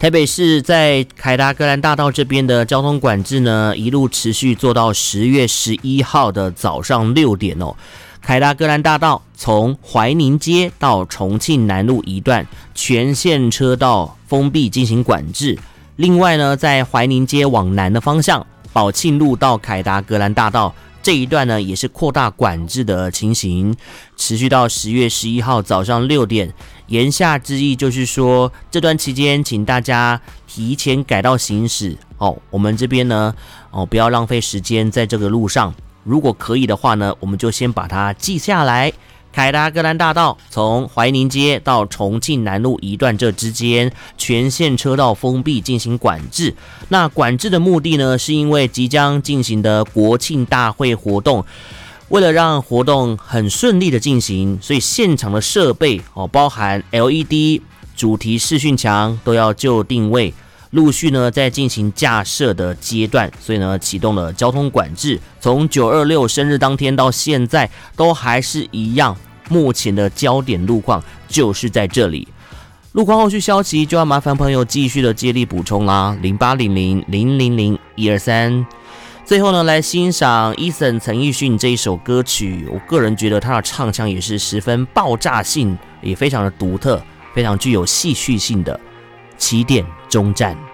台北市在凯达格兰大道这边的交通管制呢，一路持续做到10月11号的早上6点哦。凯达格兰大道从怀宁街到重庆南路一段全线车道封闭进行管制。另外呢，在怀宁街往南的方向，宝庆路到凯达格兰大道这一段呢，也是扩大管制的情形，持续到10月11号早上6点。言下之意就是说，这段期间请大家提前改道行驶哦。我们这边呢，不要浪费时间在这个路上。如果可以的话呢，我们就先把它记下来。凯达格兰大道从怀宁街到重庆南路一段这之间，全线车道封闭进行管制。那管制的目的呢，是因为即将进行的国庆大会活动，为了让活动很顺利的进行，所以现场的设备包含 LED 主题视讯墙都要就定位，陆续呢在进行架设的阶段，所以呢启动了交通管制。从926生日当天到现在都还是一样，目前的焦点路况就是在这里。路况后续消息就要麻烦朋友继续的接力补充啦，0800000123。最后呢，来欣赏 Eason 陈奕迅这一首歌曲。我个人觉得他的唱腔也是十分爆炸性，也非常的独特，非常具有戏剧性的起点终站。